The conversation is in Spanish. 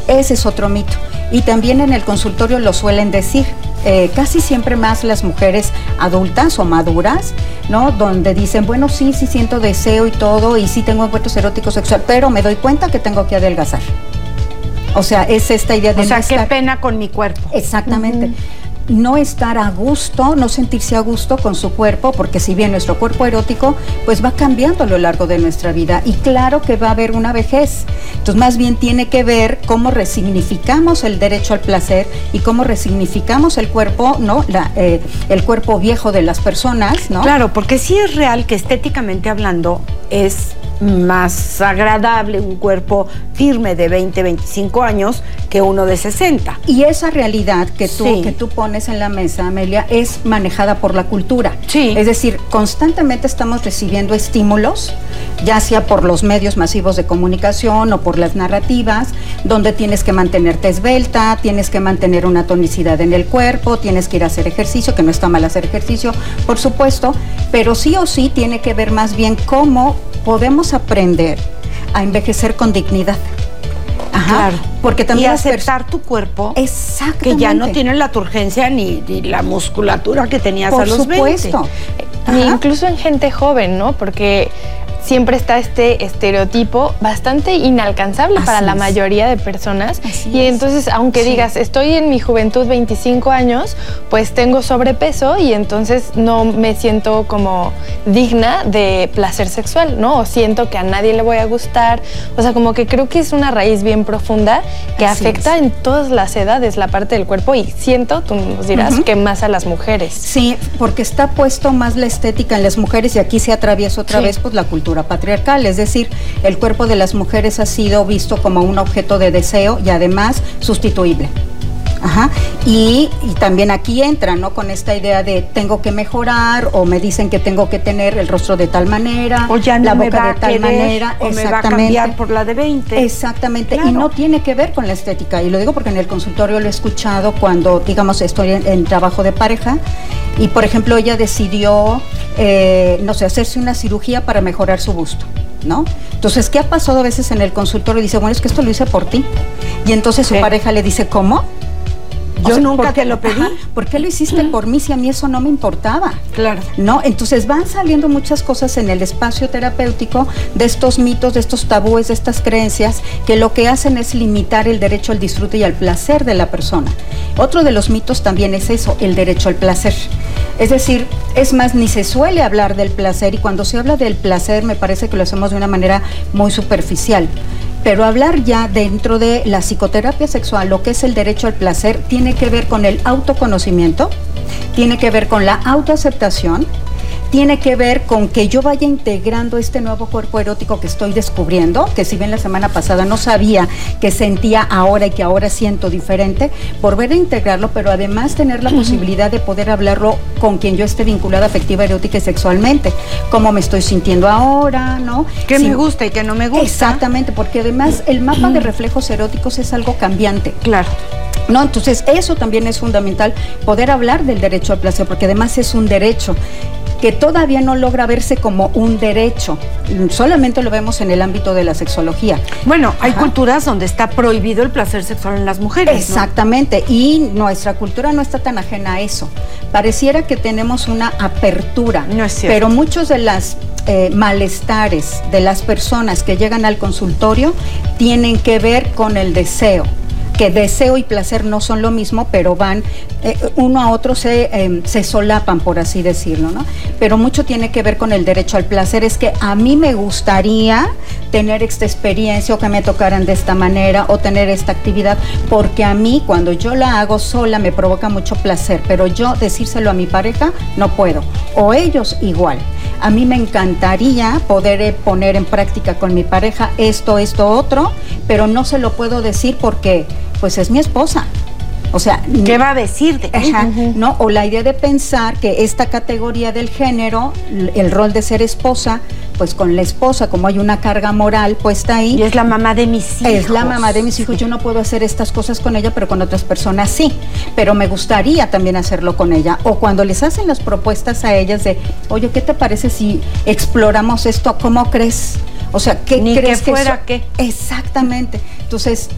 Ese es otro mito. Y también en el consultorio lo suelen decir, casi siempre más las mujeres adultas o maduras, ¿no? Donde dicen, bueno, sí siento deseo y todo, y sí tengo encuentros eróticos sexuales, pero me doy cuenta que tengo que adelgazar. O sea, es esta idea de... O sea, qué pena con mi cuerpo. Exactamente. No estar a gusto, no sentirse a gusto con su cuerpo, porque si bien nuestro cuerpo erótico pues va cambiando a lo largo de nuestra vida, y claro que va a haber una vejez. Entonces más bien tiene que ver cómo resignificamos el derecho al placer y cómo resignificamos el cuerpo, ¿no? El cuerpo viejo de las personas, ¿no? Claro, porque sí es real que estéticamente hablando es más agradable un cuerpo firme de 20, 25 años que uno de 60. Y esa realidad que tú pones en la mesa, Amelia, es manejada por la cultura. Sí. Es decir, constantemente estamos recibiendo estímulos, ya sea por los medios masivos de comunicación o por las narrativas, donde tienes que mantenerte esbelta, tienes que mantener una tonicidad en el cuerpo, tienes que ir a hacer ejercicio, que no está mal hacer ejercicio, por supuesto, pero sí o sí tiene que ver más bien cómo podemos aprender a envejecer con dignidad. Ajá, claro. Porque también y aceptar tu cuerpo, exactamente, que ya no tiene la turgencia ni la musculatura que tenías a los 20. Por supuesto. Ni incluso en gente joven, ¿no? Porque siempre está este estereotipo bastante inalcanzable para la mayoría de personas. Y entonces, aunque digas, estoy en mi juventud, 25 años, pues tengo sobrepeso y entonces no me siento como digna de placer sexual, ¿no? O siento que a nadie le voy a gustar. O sea, como que creo que es una raíz bien profunda que afecta en todas las edades la parte del cuerpo, y siento, tú nos dirás, que más a las mujeres. Sí, porque está puesto más la estética en las mujeres, y aquí se atraviesa otra vez pues la cultura patriarcal, es decir, el cuerpo de las mujeres ha sido visto como un objeto de deseo y además sustituible. Ajá. Y también aquí entra, ¿no? Con esta idea de tengo que mejorar, o me dicen que tengo que tener el rostro de tal manera, o ya no la me boca va de tal manera, o me va a cambiar por la de 20. Exactamente, claro. Y no tiene que ver con la estética, y lo digo porque en el consultorio lo he escuchado cuando, digamos, estoy en trabajo de pareja, y por ejemplo ella decidió, no sé, hacerse una cirugía para mejorar su busto, ¿no? Entonces, ¿qué ha pasado a veces en el consultorio? Dice, bueno, es que esto lo hice por ti, y entonces su pareja le dice, ¿cómo? Yo nunca te lo pedí. Ajá, ¿por qué lo hiciste por mí si a mí eso no me importaba? Claro. ¿No? Entonces van saliendo muchas cosas en el espacio terapéutico de estos mitos, de estos tabúes, de estas creencias, que lo que hacen es limitar el derecho al disfrute y al placer de la persona. Otro de los mitos también es eso, el derecho al placer. Es decir, es más, ni se suele hablar del placer, y cuando se habla del placer me parece que lo hacemos de una manera muy superficial. Pero hablar ya dentro de la psicoterapia sexual, lo que es el derecho al placer, tiene que ver con el autoconocimiento, tiene que ver con la autoaceptación, tiene que ver con que yo vaya integrando este nuevo cuerpo erótico que estoy descubriendo, que si bien la semana pasada no sabía que sentía ahora y que ahora siento diferente, por ver a integrarlo, pero además tener la posibilidad de poder hablarlo con quien yo esté vinculada afectiva, erótica y sexualmente, cómo me estoy sintiendo ahora, ¿no? ¿Qué me gusta y qué no me gusta? Exactamente, porque además el mapa de reflejos eróticos es algo cambiante. Claro. ¿No? Entonces eso también es fundamental, poder hablar del derecho al placer, porque además es un derecho que todavía no logra verse como un derecho, solamente lo vemos en el ámbito de la sexología. Bueno, hay culturas donde está prohibido el placer sexual en las mujeres, exactamente, ¿no? Y nuestra cultura no está tan ajena a eso. Pareciera que tenemos una apertura, no es cierto. Pero muchos de las malestares de las personas que llegan al consultorio tienen que ver con el deseo, que deseo y placer no son lo mismo, pero van, uno a otro se solapan, por así decirlo, ¿no? Pero mucho tiene que ver con el derecho al placer. Es que a mí me gustaría tener esta experiencia, o que me tocaran de esta manera, o tener esta actividad, porque a mí cuando yo la hago sola me provoca mucho placer, pero yo decírselo a mi pareja no puedo, o ellos igual. A mí me encantaría poder poner en práctica con mi pareja esto, otro, pero no se lo puedo decir porque pues es mi esposa. O sea, ¿qué va a decir de ti? ¿No? O la idea de pensar que esta categoría del género, el rol de ser esposa, pues con la esposa, como hay una carga moral puesta ahí. Y es la mamá de mis hijos. Es la mamá de mis hijos. Yo no puedo hacer estas cosas con ella, pero con otras personas sí. Pero me gustaría también hacerlo con ella. O cuando les hacen las propuestas a ellas de, oye, ¿qué te parece si exploramos esto? ¿Cómo crees? O sea, ¿qué Ni crees que fuera qué? Exactamente. Entonces,